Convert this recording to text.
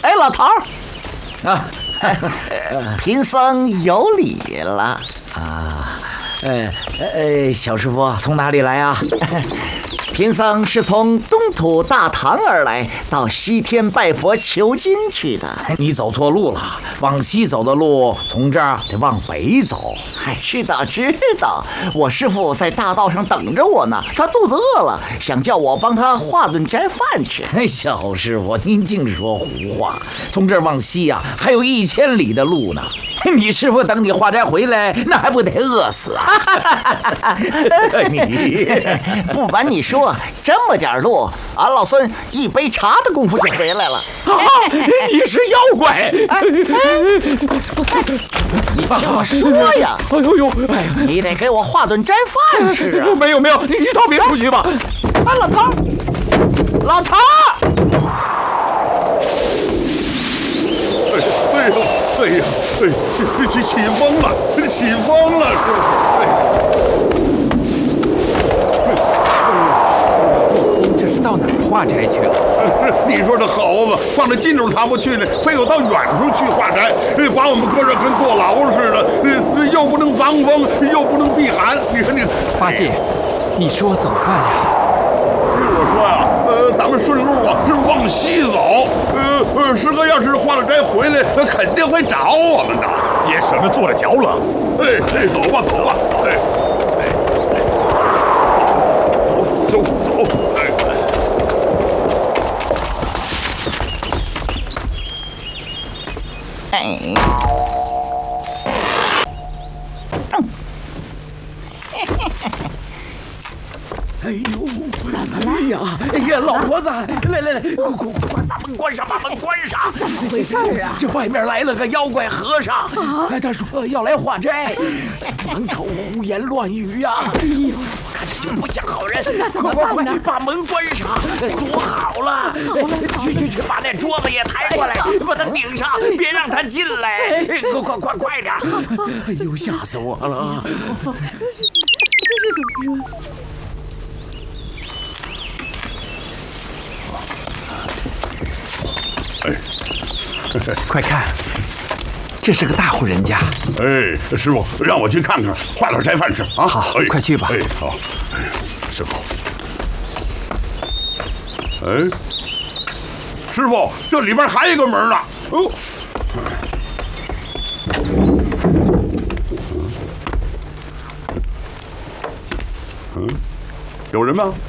哎，老头儿，啊，贫僧有礼了啊。小师傅从哪里来啊？贫僧是从东土大唐而来，到西天拜佛求经去的。 你走错路了，往西走的路从这儿得往北走。 知道，我师傅在大道上等着我呢，他肚子饿了，想叫我帮他化顿斋饭吃。 小师傅，您净说胡话！从这儿往西呀，还有1000里的路呢。你师傅等你化斋回来，那还不得饿死啊？ 你不瞒你说，这么点路，俺老孙一杯茶的功夫就回来了。 你是妖怪！ 你听我说呀！ 哎呦， 你得给我化顿斋饭吃啊！ 没有，你到别处去吧。 老头儿，老头儿！ 哎呀，起风了，起风了， 这是到哪儿化斋去了？ 你说这猴子放在近处他不去呢，非要到远处去化斋，把我们搁这跟坐牢似的，又不能防风，又不能避寒。你看你， 八戒，你说怎么办呀？ 我说呀，咱们顺路啊是往西走，师哥要是化了斋回来，肯定会找我们的， 也省得坐了脚冷。 走吧，走， 哎呦，怎么了呀？哎呀，老婆子，来，快把门关上， 怎么回事啊？ 这外面来了个妖怪和尚啊！他说要来化斋，满口胡言乱语呀！哎呦，我看着就不像好人。 那怎么办呢？ 快把门关上，锁好了。去，把那桌子也抬过来，把它顶上，别让他进来。快点！哎呦，吓死我了！ 这是怎么说？ 快看，这是个大户人家。 师傅，让我去看看，化点斋饭吃啊！ 好，快去吧。 好。师傅，师傅，这里边还有一个门呢。有人吗？